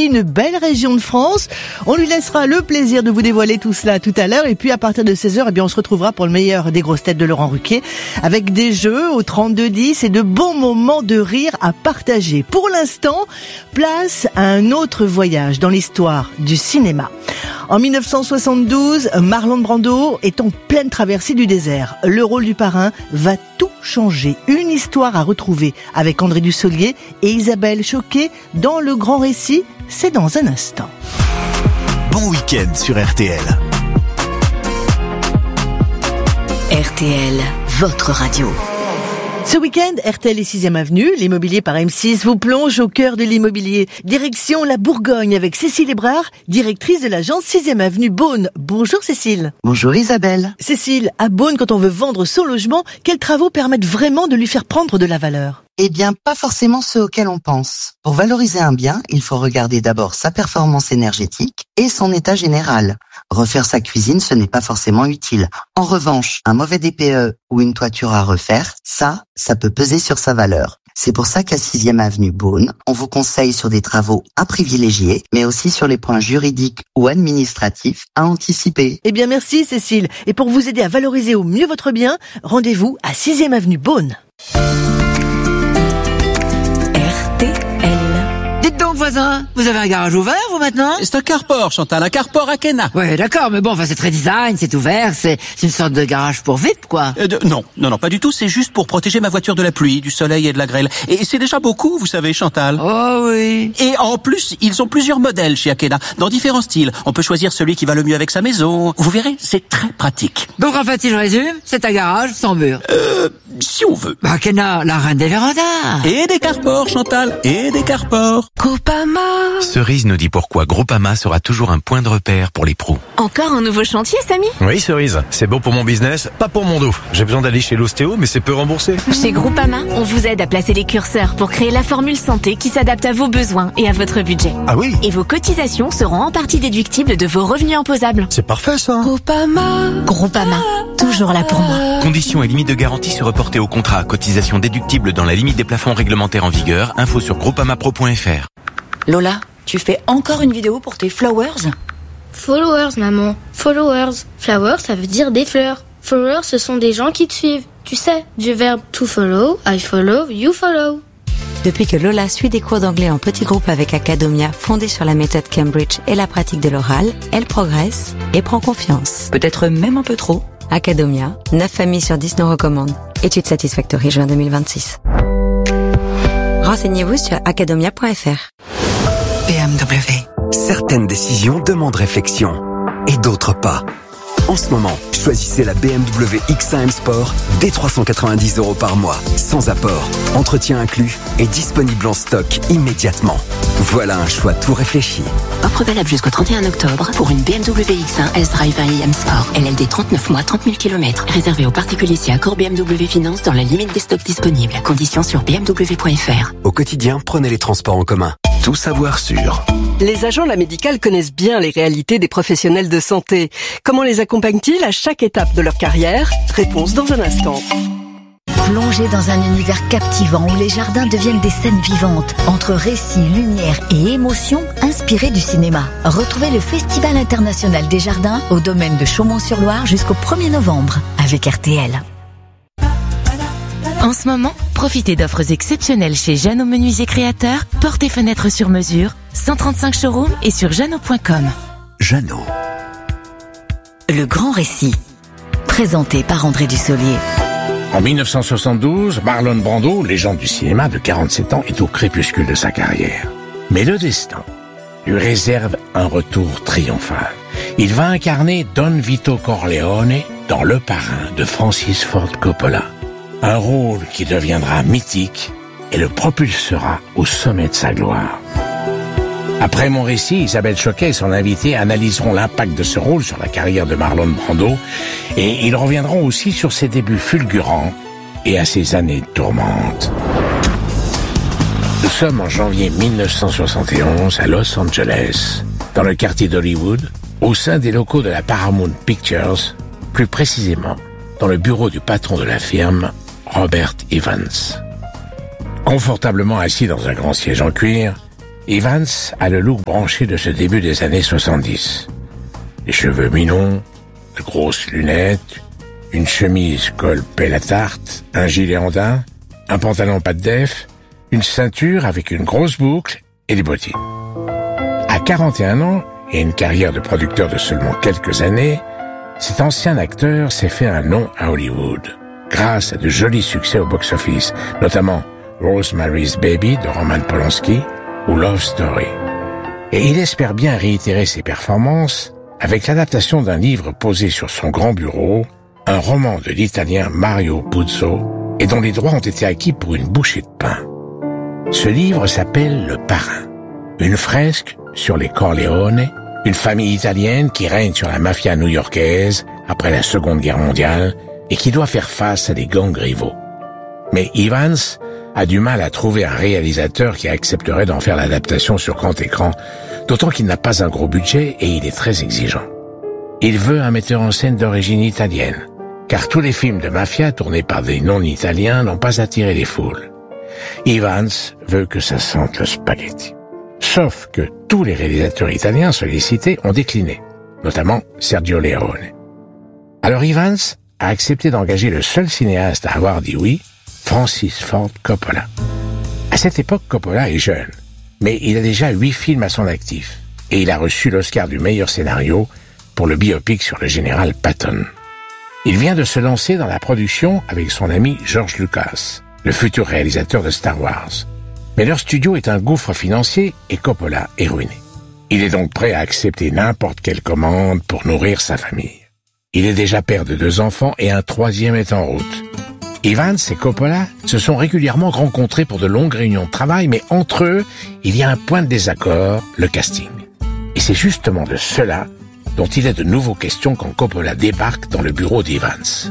une belle région de France. On lui laissera le plaisir de vous dévoiler tout cela tout à l'heure. Et puis à partir de 16h, on se retrouvera pour le meilleur des grosses têtes de Laurent Ruquier avec des jeux au 32-10 et de bons moments de rire à partager. Pour l'instant, place à un autre voyage dans l'histoire du cinéma. En 1972, Marlon Brando est en pleine traversée du désert. Le rôle du parrain va tout changer. Une histoire à retrouver avec André Dussolier et Isabelle Choquet dans le grand récit. C'est dans un instant. Bon week-end sur RTL. RTL, votre radio. Ce week-end, RTL et 6e Avenue, l'immobilier par M6 vous plonge au cœur de l'immobilier. Direction la Bourgogne avec Cécile Hébrard, directrice de l'agence 6e Avenue Beaune. Bonjour Cécile. Bonjour Isabelle. Cécile, à Beaune, quand on veut vendre son logement, quels travaux permettent vraiment de lui faire prendre de la valeur ? Eh bien, pas forcément ceux auxquels on pense. Pour valoriser un bien, il faut regarder d'abord sa performance énergétique et son état général. Refaire sa cuisine, ce n'est pas forcément utile. En revanche, un mauvais DPE ou une toiture à refaire, ça peut peser sur sa valeur. C'est pour ça qu'à 6e Avenue Beaune, on vous conseille sur des travaux à privilégier, mais aussi sur les points juridiques ou administratifs à anticiper. Eh bien, merci Cécile. Et pour vous aider à valoriser au mieux votre bien, rendez-vous à 6e Avenue Beaune. Dites donc, voisin, vous avez un garage ouvert, vous, maintenant? C'est un carport, Chantal, un carport à Kena. Ouais, d'accord, mais bon, enfin, c'est très design, c'est ouvert, c'est une sorte de garage pour VIP, quoi. Non, pas du tout, c'est juste pour protéger ma voiture de la pluie, du soleil et de la grêle. Et c'est déjà beaucoup, vous savez, Chantal. Oh oui. Et en plus, ils ont plusieurs modèles chez Akena, dans différents styles. On peut choisir celui qui va le mieux avec sa maison. Vous verrez, c'est très pratique. Donc, en fait, si je résume, c'est un garage sans mur. Si on veut. Akena, la reine des vérandas. Et des carports, Chantal, et des carports. Groupama. Cerise nous dit pourquoi Groupama sera toujours un point de repère pour les pros. Encore un nouveau chantier, Samy? Oui, Cerise, c'est bon pour mon business, pas pour mon dos. J'ai besoin d'aller chez l'ostéo, mais c'est peu remboursé. Chez Groupama, on vous aide à placer les curseurs pour créer la formule santé qui s'adapte à vos besoins et à votre budget. Ah oui? Et vos cotisations seront en partie déductibles de vos revenus imposables. C'est parfait, ça. Groupama, toujours là pour moi. Conditions et limites de garantie se reporter au contrat. Cotisation déductible dans la limite des plafonds réglementaires en vigueur. Info sur groupamapro.fr. Lola, tu fais encore une vidéo pour tes flowers? Followers, maman. Followers. Flowers, ça veut dire des fleurs. Followers, ce sont des gens qui te suivent. Tu sais, du verbe to follow, I follow, you follow. Depuis que Lola suit des cours d'anglais en petits groupes avec Academia, fondée sur la méthode Cambridge et la pratique de l'oral, elle progresse et prend confiance. Peut-être même un peu trop. Academia, 9 familles sur 10 nous recommandent. Étude Satisfactory, juin 2026. Renseignez-vous sur academia.fr. BMW. Certaines décisions demandent réflexion et d'autres pas. En ce moment, choisissez la BMW X1 M Sport dès 390 € par mois, sans apport, entretien inclus et disponible en stock immédiatement. Voilà un choix tout réfléchi. Offre valable jusqu'au 31 octobre pour une BMW X1 S-Drive 1 M Sport. LLD 39 mois, 30 000 km. Réservé aux particuliers si accord BMW Finance dans la limite des stocks disponibles. Conditions sur bmw.fr. Au quotidien, prenez les transports en commun. Tout savoir sur. Les agents de la médicale connaissent bien les réalités des professionnels de santé. Comment les accompagnent-ils à chaque étape de leur carrière? Réponse dans un instant. Plongez dans un univers captivant où les jardins deviennent des scènes vivantes, entre récits, lumière et émotions inspirés du cinéma. Retrouvez le Festival international des jardins au domaine de Chaumont-sur-Loire jusqu'au 1er novembre avec RTL. En ce moment, profitez d'offres exceptionnelles chez Jeannot Menuisier Créateur, portes et fenêtres sur mesure, 135 showrooms et sur jeannot.com. Jeannot. Le grand récit, présenté par André Dussolier. En 1972, Marlon Brando, légende du cinéma de 47 ans, est au crépuscule de sa carrière. Mais le destin lui réserve un retour triomphal. Il va incarner Don Vito Corleone dans Le Parrain de Francis Ford Coppola. Un rôle qui deviendra mythique et le propulsera au sommet de sa gloire. Après mon récit, Isabelle Choquet et son invité analyseront l'impact de ce rôle sur la carrière de Marlon Brando et ils reviendront aussi sur ses débuts fulgurants et à ses années tourmentes. Nous sommes en janvier 1971 à Los Angeles, dans le quartier d'Hollywood, au sein des locaux de la Paramount Pictures, plus précisément dans le bureau du patron de la firme, Robert Evans. Confortablement assis dans un grand siège en cuir, Evans a le look branché de ce début des années 70. Les cheveux mi-longs, de grosses lunettes, une chemise col pelle à tarte, un gilet en daim, un pantalon pas de def, une ceinture avec une grosse boucle et des bottines. À 41 ans et une carrière de producteur de seulement quelques années, cet ancien acteur s'est fait un nom à Hollywood, grâce à de jolis succès au box-office, notamment Rosemary's Baby de Roman Polanski ou Love Story. Et il espère bien réitérer ses performances avec l'adaptation d'un livre posé sur son grand bureau, un roman de l'italien Mario Puzo, et dont les droits ont été acquis pour une bouchée de pain. Ce livre s'appelle Le Parrain, une fresque sur les Corleone, une famille italienne qui règne sur la mafia new-yorkaise après la Seconde Guerre mondiale et qui doit faire face à des gangs rivaux. Mais Evans a du mal à trouver un réalisateur qui accepterait d'en faire l'adaptation sur grand écran, d'autant qu'il n'a pas un gros budget et il est très exigeant. Il veut un metteur en scène d'origine italienne, car tous les films de mafia tournés par des non-italiens n'ont pas attiré les foules. Evans veut que ça sente le spaghetti. Sauf que tous les réalisateurs italiens sollicités ont décliné, notamment Sergio Leone. Alors Evans a accepté d'engager le seul cinéaste à avoir dit oui, Francis Ford Coppola. À cette époque, Coppola est jeune, mais il a déjà 8 films à son actif, et il a reçu l'Oscar du meilleur scénario pour le biopic sur le général Patton. Il vient de se lancer dans la production avec son ami George Lucas, le futur réalisateur de Star Wars. Mais leur studio est un gouffre financier et Coppola est ruiné. Il est donc prêt à accepter n'importe quelle commande pour nourrir sa famille. Il est déjà père de 2 enfants et un 3e est en route. Evans et Coppola se sont régulièrement rencontrés pour de longues réunions de travail, mais entre eux, il y a un point de désaccord, le casting. Et c'est justement de cela dont il est de nouveau question quand Coppola débarque dans le bureau d'Evans.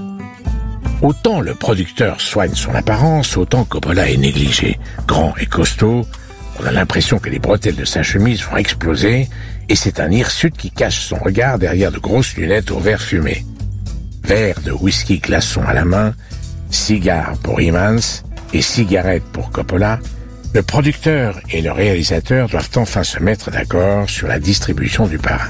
Autant le producteur soigne son apparence, autant Coppola est négligé. Grand et costaud, on a l'impression que les bretelles de sa chemise vont exploser, et c'est un hirsute qui cache son regard derrière de grosses lunettes au verre fumé. Verre de whisky glaçon à la main, cigare pour Evans et cigarette pour Coppola, le producteur et le réalisateur doivent enfin se mettre d'accord sur la distribution du Parrain.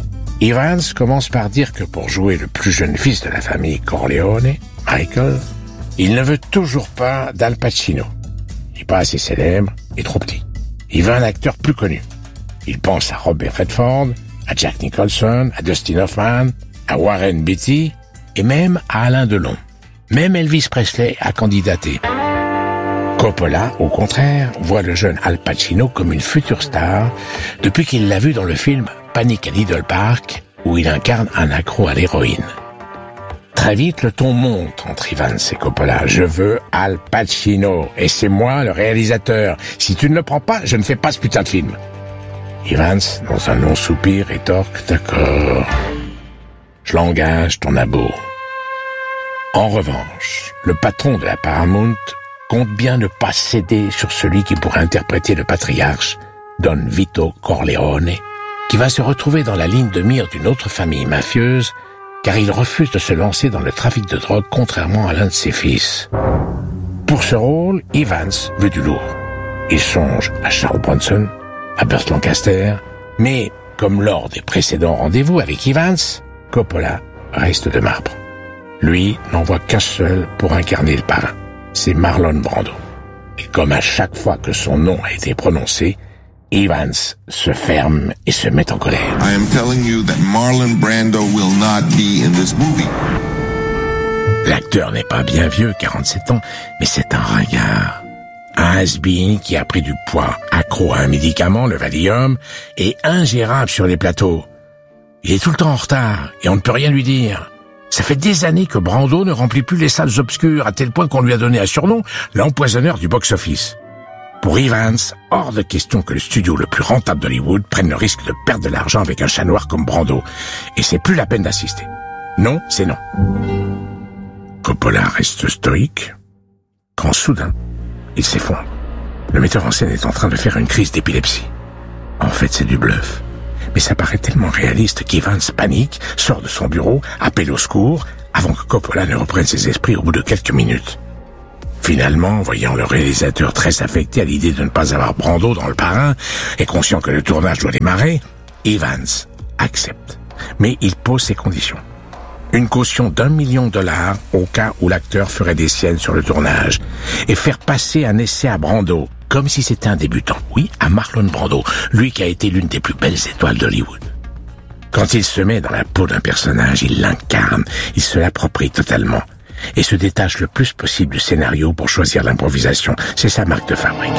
Evans commence par dire que pour jouer le plus jeune fils de la famille Corleone, Michael, il ne veut toujours pas d'Al Pacino. Il n'est pas assez célèbre et trop petit. Il veut un acteur plus connu. Il pense à Robert Redford, à Jack Nicholson, à Dustin Hoffman, à Warren Beatty et même à Alain Delon. Même Elvis Presley a candidaté. Coppola, au contraire, voit le jeune Al Pacino comme une future star depuis qu'il l'a vu dans le film Panic à Needle Park, où il incarne un accro à l'héroïne. Très vite, le ton monte entre Evans et Coppola. Je veux Al Pacino, et c'est moi le réalisateur. Si tu ne le prends pas, je ne fais pas ce putain de film. Evans, dans un long soupir, rétorque, d'accord. Je l'engage, ton abo. En revanche, le patron de la Paramount compte bien ne pas céder sur celui qui pourrait interpréter le patriarche, Don Vito Corleone, qui va se retrouver dans la ligne de mire d'une autre famille mafieuse, car il refuse de se lancer dans le trafic de drogue contrairement à l'un de ses fils. Pour ce rôle, Evans veut du lourd. Il songe à Charles Bronson, à Burt Lancaster, mais, comme lors des précédents rendez-vous avec Evans, Coppola reste de marbre. Lui n'en voit qu'un seul pour incarner le parrain. C'est Marlon Brando. Et comme à chaque fois que son nom a été prononcé, Evans se ferme et se met en colère. I am telling you that Marlon Brando will not be in this movie. L'acteur n'est pas bien vieux, 47 ans, mais c'est un ringard. Un has-been qui a pris du poids, accro à un médicament, le Valium, et ingérable sur les plateaux. Il est tout le temps en retard, et on ne peut rien lui dire. Ça fait des années que Brando ne remplit plus les salles obscures, à tel point qu'on lui a donné un surnom, l'empoisonneur du box-office. Pour Evans, hors de question que le studio le plus rentable d'Hollywood prenne le risque de perdre de l'argent avec un chat noir comme Brando. Et c'est plus la peine d'assister. Non, c'est non. Coppola reste stoïque, quand soudain, il s'effondre. Le metteur en scène est en train de faire une crise d'épilepsie. En fait, c'est du bluff. Mais ça paraît tellement réaliste qu'Evans panique, sort de son bureau, appelle au secours, avant que Coppola ne reprenne ses esprits au bout de quelques minutes. Finalement, voyant le réalisateur très affecté à l'idée de ne pas avoir Brando dans Le Parrain et conscient que le tournage doit démarrer, Evans accepte. Mais il pose ses conditions. Une caution d'$1 million au cas où l'acteur ferait des siennes sur le tournage et faire passer un essai à Brando comme si c'était un débutant. Oui, à Marlon Brando, lui qui a été l'une des plus belles étoiles d'Hollywood. Quand il se met dans la peau d'un personnage, il l'incarne, il se l'approprie totalement et se détache le plus possible du scénario pour choisir l'improvisation. C'est sa marque de fabrique.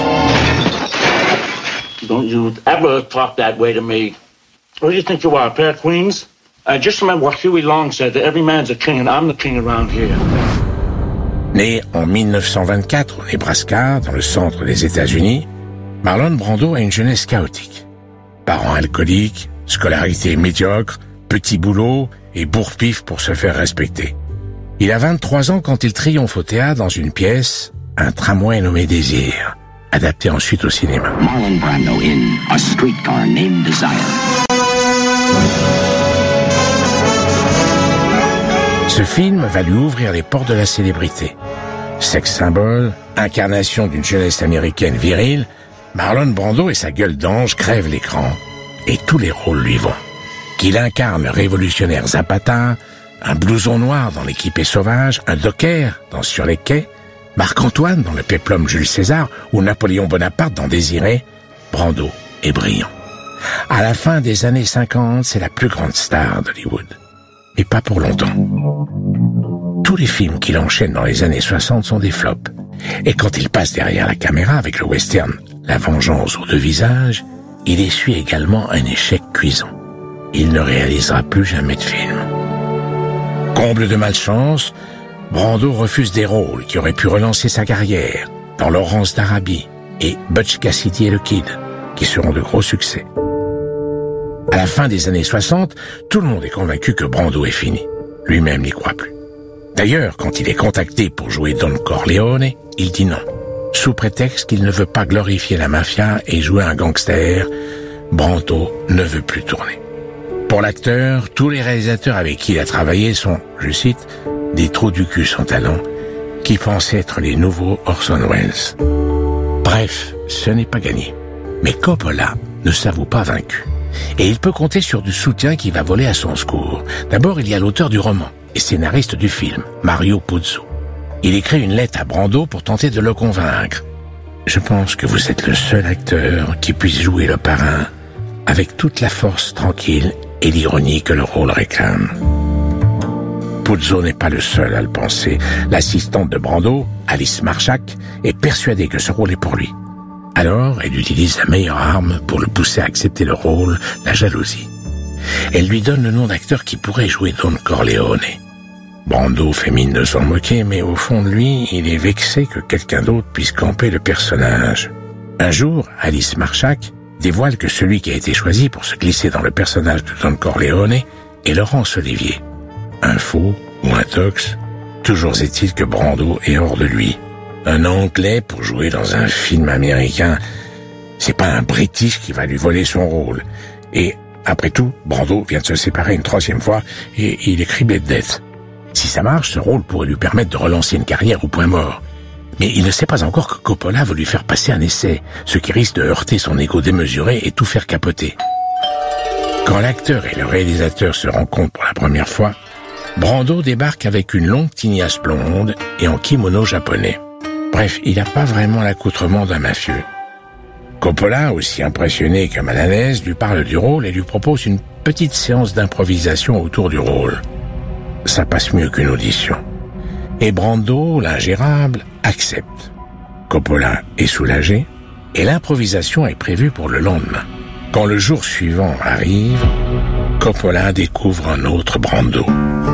Don't you ever talk that way to me. What do you think you are, a pair of queens? Just remember what Huey Long said, that every man's a king and I'm the king around here. Né en 1924 au Nebraska, dans le centre des États-Unis, Marlon Brando a une jeunesse chaotique. Parents alcooliques, scolarité médiocre, petit boulot et bourre-pif pour se faire respecter. Il a 23 ans quand il triomphe au théâtre dans une pièce, un tramway nommé Désir, adapté ensuite au cinéma. Marlon Brando in A Streetcar Named Desire. Ce film va lui ouvrir les portes de la célébrité. Sex symbole, incarnation d'une jeunesse américaine virile, Marlon Brando et sa gueule d'ange crèvent l'écran et tous les rôles lui vont. Qu'il incarne le révolutionnaire Zapata, un blouson noir dans L'équipé sauvage, un docker dans Sur les quais, Marc-Antoine dans Le péplum Jules César ou Napoléon Bonaparte dans Désiré, Brando est brillant. À la fin des années 50, c'est la plus grande star d'Hollywood. Et pas pour longtemps. Tous les films qu'il enchaîne dans les années 60 sont des flops. Et quand il passe derrière la caméra avec le western La vengeance aux deux visages, il essuie également un échec cuisant. Il ne réalisera plus jamais de film. Comble de malchance, Brando refuse des rôles qui auraient pu relancer sa carrière dans Laurence d'Arabie et Butch Cassidy et le Kid, qui seront de gros succès. À la fin des années 60, tout le monde est convaincu que Brando est fini. Lui-même n'y croit plus. D'ailleurs, quand il est contacté pour jouer Don Corleone, il dit non. Sous prétexte qu'il ne veut pas glorifier la mafia et jouer un gangster, Brando ne veut plus tourner. Pour l'acteur, tous les réalisateurs avec qui il a travaillé sont, je cite, des trous du cul sans talent, qui pensent être les nouveaux Orson Welles. Bref, ce n'est pas gagné. Mais Coppola ne s'avoue pas vaincu. Et il peut compter sur du soutien qui va voler à son secours. D'abord, il y a l'auteur du roman et scénariste du film, Mario Puzo. Il écrit une lettre à Brando pour tenter de le convaincre. Je pense que vous êtes le seul acteur qui puisse jouer le parrain avec toute la force tranquille et l'ironie que le rôle réclame. Puzo n'est pas le seul à le penser. L'assistante de Brando, Alice Marshak, est persuadée que ce rôle est pour lui. Alors, elle utilise la meilleure arme pour le pousser à accepter le rôle, la jalousie. Elle lui donne le nom d'acteur qui pourrait jouer Don Corleone. Brando fait mine de s'en moquer, mais au fond de lui, il est vexé que quelqu'un d'autre puisse camper le personnage. Un jour, Alice Marshak dévoile que celui qui a été choisi pour se glisser dans le personnage de Don Corleone est Laurence Olivier. Un faux ou un tox, toujours est-il que Brando est hors de lui. Un Anglais pour jouer dans un film américain, c'est pas un British qui va lui voler son rôle. Et après tout, Brando vient de se séparer une 3e fois et il est criblé de dettes. Si ça marche, ce rôle pourrait lui permettre de relancer une carrière au point mort. Mais il ne sait pas encore que Coppola veut lui faire passer un essai, ce qui risque de heurter son ego démesuré et tout faire capoter. Quand l'acteur et le réalisateur se rencontrent pour la première fois, Brando débarque avec une longue tignasse blonde et en kimono japonais. Bref, il n'a pas vraiment l'accoutrement d'un mafieux. Coppola, aussi impressionné que mal à l'aise, lui parle du rôle et lui propose une petite séance d'improvisation autour du rôle. Ça passe mieux qu'une audition. Et Brando, l'ingérable, accepte. Coppola est soulagé et l'improvisation est prévue pour le lendemain. Quand le jour suivant arrive, Coppola découvre un autre Brando.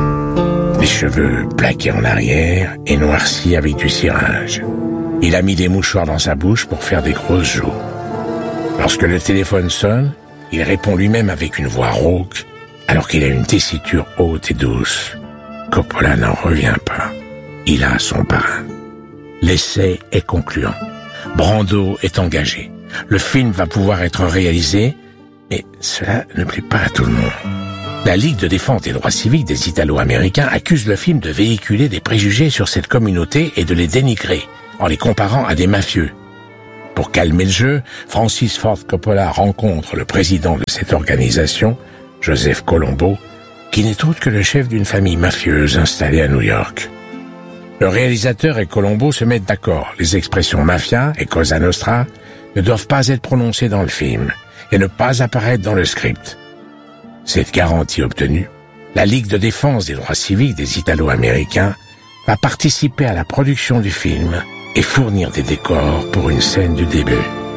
Les cheveux plaqués en arrière et noircis avec du cirage. Il a mis des mouchoirs dans sa bouche pour faire des grosses joues. Lorsque le téléphone sonne, il répond lui-même avec une voix rauque, alors qu'il a une tessiture haute et douce. Coppola n'en revient pas. Il a son parrain. L'essai est concluant. Brando est engagé. Le film va pouvoir être réalisé, mais cela ne plaît pas à tout le monde. La Ligue de défense des droits civiques des Italo-Américains accuse le film de véhiculer des préjugés sur cette communauté et de les dénigrer. en les comparant à des mafieux. Pour calmer le jeu, Francis Ford Coppola rencontre le président de cette organisation, Joseph Colombo, qui n'est autre que le chef d'une famille mafieuse installée à New York. Le réalisateur et Colombo se mettent d'accord. Les expressions mafia et Cosa Nostra ne doivent pas être prononcées dans le film et ne pas apparaître dans le script. Cette garantie obtenue, la Ligue de défense des droits civiques des Italo-Américains va participer à la production du film et fournir des décors pour une scène du début.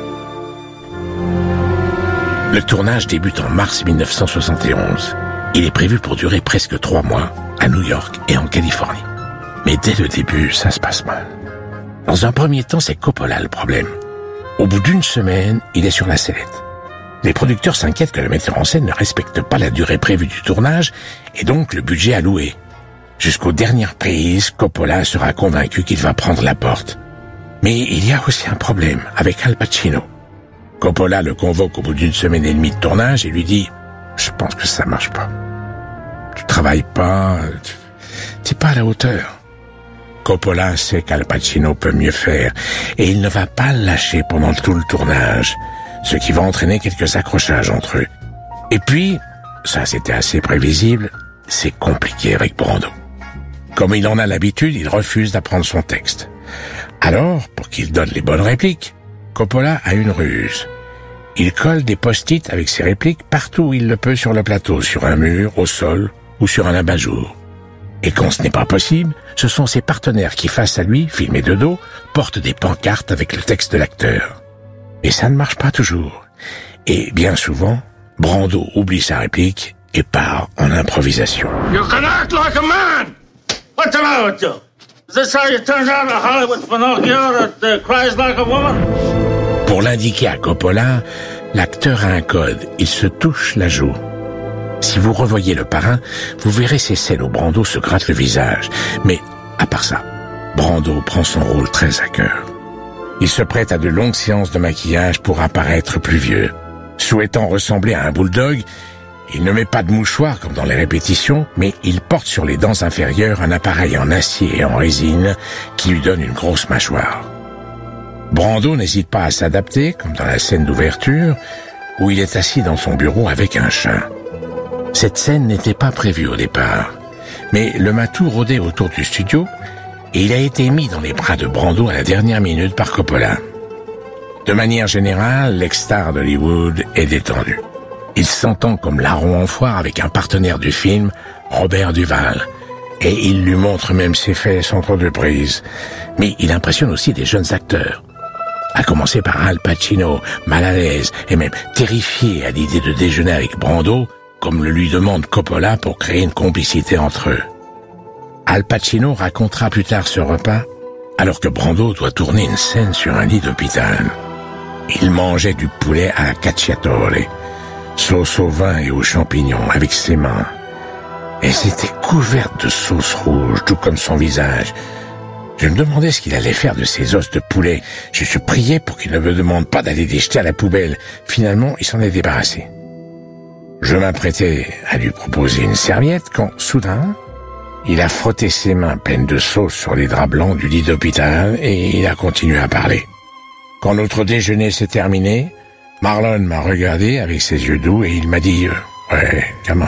Le tournage débute en mars 1971. Il est prévu pour durer presque 3 mois à New York et en Californie. Mais dès le début, ça se passe mal. Dans un premier temps, c'est Coppola le problème. Au bout d'une semaine, il est sur la sellette. Les producteurs s'inquiètent que le metteur en scène ne respecte pas la durée prévue du tournage et donc le budget alloué. Jusqu'aux dernières prises, Coppola sera convaincu qu'il va prendre la porte. Mais il y a aussi un problème avec Al Pacino. Coppola le convoque au bout d'une semaine et demie de tournage et lui dit « Je pense que ça marche pas. Tu travailles pas, t'es pas à la hauteur. » Coppola sait qu'Al Pacino peut mieux faire et il ne va pas le lâcher pendant tout le tournage, ce qui va entraîner quelques accrochages entre eux. Et puis, ça c'était assez prévisible, c'est compliqué avec Brando. Comme il en a l'habitude, il refuse d'apprendre son texte. Alors, pour qu'il donne les bonnes répliques, Coppola a une ruse. Il colle des post-it avec ses répliques partout où il le peut sur le plateau, sur un mur, au sol ou sur un abat-jour. Et quand ce n'est pas possible, ce sont ses partenaires qui, face à lui, filmés de dos, portent des pancartes avec le texte de l'acteur. Et ça ne marche pas toujours. Et bien souvent, Brando oublie sa réplique et part en improvisation. You can act like a man! What's the matter with you? Is this how you turn down a Hollywood Pinocchio that cries like a woman? Pour l'indiquer à Coppola, l'acteur a un code, il se touche la joue. Si vous revoyez Le Parrain, vous verrez ces scènes où Brando se gratte le visage. Mais, à part ça, Brando prend son rôle très à cœur. Il se prête à de longues séances de maquillage pour apparaître plus vieux. Souhaitant ressembler à un bulldog, il ne met pas de mouchoir comme dans les répétitions, mais il porte sur les dents inférieures un appareil en acier et en résine qui lui donne une grosse mâchoire. Brando n'hésite pas à s'adapter, comme dans la scène d'ouverture, où il est assis dans son bureau avec un chat. Cette scène n'était pas prévue au départ, mais le matou rôdait autour du studio et il a été mis dans les bras de Brando à la dernière minute par Coppola. De manière générale, l'ex-star d'Hollywood est détendu. Il s'entend comme larron en foire avec un partenaire du film, Robert Duvall, et il lui montre même ses faits sans trop de prise. Mais il impressionne aussi des jeunes acteurs. À commencer par Al Pacino, mal à l'aise et même terrifié à l'idée de déjeuner avec Brando, comme le lui demande Coppola pour créer une complicité entre eux. Al Pacino racontera plus tard ce repas, alors que Brando doit tourner une scène sur un lit d'hôpital. Il mangeait du poulet à la cacciatore, sauce au vin et aux champignons avec ses mains. Et c'était couverte de sauce rouge, tout comme son visage. Je me demandais ce qu'il allait faire de ces os de poulet. Je priais pour qu'il ne me demande pas d'aller les jeter à la poubelle. Finalement, il s'en est débarrassé. Je m'apprêtais à lui proposer une serviette quand, soudain, il a frotté ses mains pleines de sauce sur les draps blancs du lit d'hôpital et il a continué à parler. Quand notre déjeuner s'est terminé, Marlon m'a regardé avec ses yeux doux et il m'a dit « Ouais, gamin,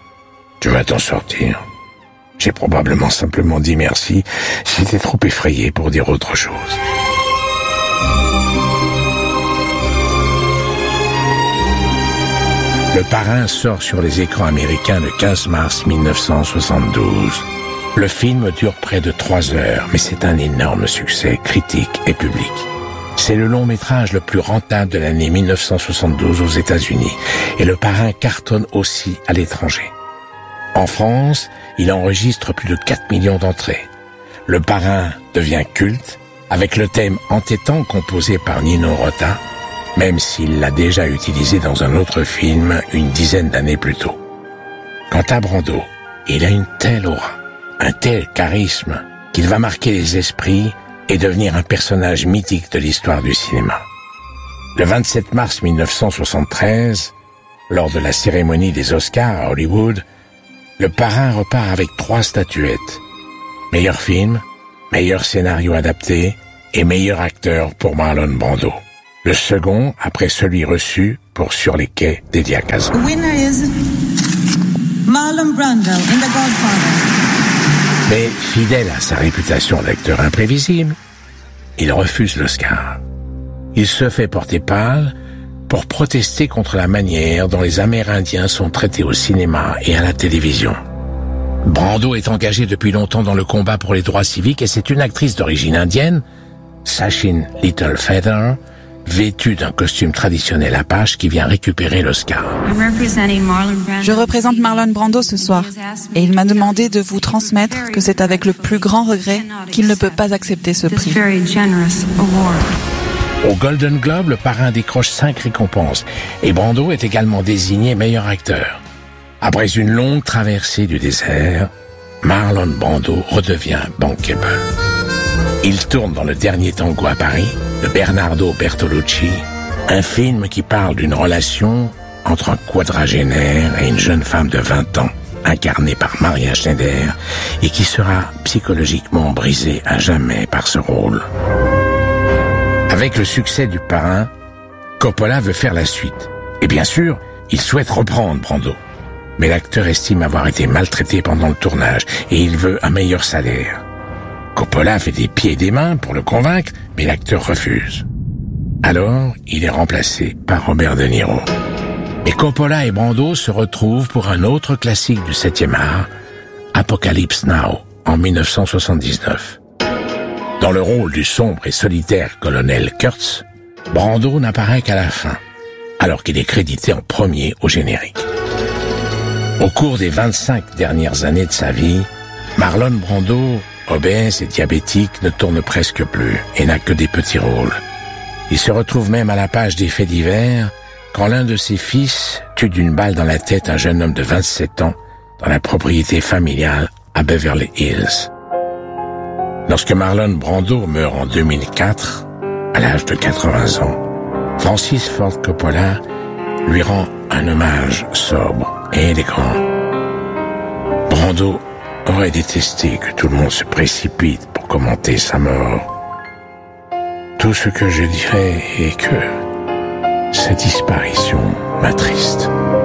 tu vas t'en sortir. » J'ai probablement simplement dit merci. J'étais trop effrayé pour dire autre chose. Le Parrain sort sur les écrans américains le 15 mars 1972. Le film dure près de 3 heures, mais c'est un énorme succès critique et public. C'est le long métrage le plus rentable de l'année 1972 aux États-Unis, et Le Parrain cartonne aussi à l'étranger. En France, il enregistre plus de 4 millions d'entrées. Le Parrain devient culte, avec le thème entêtant composé par Nino Rota, même s'il l'a déjà utilisé dans un autre film une dizaine d'années plus tôt. Quant à Brando, il a une telle aura, un tel charisme, qu'il va marquer les esprits et devenir un personnage mythique de l'histoire du cinéma. Le 27 mars 1973, lors de la cérémonie des Oscars à Hollywood, Le Parrain repart avec 3 statuettes. Meilleur film, meilleur scénario adapté et meilleur acteur pour Marlon Brando. Le second après celui reçu pour Sur les quais d'Elia Kazan. The winner is Marlon Brando in The Godfather. Mais fidèle à sa réputation d'acteur imprévisible, il refuse l'Oscar. Il se fait porter pâle pour protester contre la manière dont les Amérindiens sont traités au cinéma et à la télévision. Brando est engagé depuis longtemps dans le combat pour les droits civiques et c'est une actrice d'origine indienne, Sachin Littlefeather, vêtue d'un costume traditionnel apache qui vient récupérer l'Oscar. Je représente Marlon Brando ce soir et il m'a demandé de vous transmettre que c'est avec le plus grand regret qu'il ne peut pas accepter ce prix. Au Golden Globe, le parrain décroche 5 récompenses et Brando est également désigné meilleur acteur. Après une longue traversée du désert, Marlon Brando redevient bankable. Il tourne dans Le Dernier Tango à Paris, de Bernardo Bertolucci, un film qui parle d'une relation entre un quadragénaire et une jeune femme de 20 ans, incarnée par Maria Schneider, et qui sera psychologiquement brisée à jamais par ce rôle. Avec le succès du parrain, Coppola veut faire la suite. Et bien sûr, il souhaite reprendre Brando. Mais l'acteur estime avoir été maltraité pendant le tournage et il veut un meilleur salaire. Coppola fait des pieds et des mains pour le convaincre, mais l'acteur refuse. Alors, il est remplacé par Robert De Niro. Et Coppola et Brando se retrouvent pour un autre classique du 7e art, Apocalypse Now, en 1979. Dans le rôle du sombre et solitaire colonel Kurtz, Brando n'apparaît qu'à la fin, alors qu'il est crédité en premier au générique. Au cours des 25 dernières années de sa vie, Marlon Brando, obèse et diabétique, ne tourne presque plus et n'a que des petits rôles. Il se retrouve même à la page des faits divers quand l'un de ses fils tue d'une balle dans la tête un jeune homme de 27 ans dans la propriété familiale à Beverly Hills. Lorsque Marlon Brando meurt en 2004, à l'âge de 80 ans, Francis Ford Coppola lui rend un hommage sobre et élégant. Brando aurait détesté que tout le monde se précipite pour commenter sa mort. Tout ce que je dirais est que sa disparition m'attriste.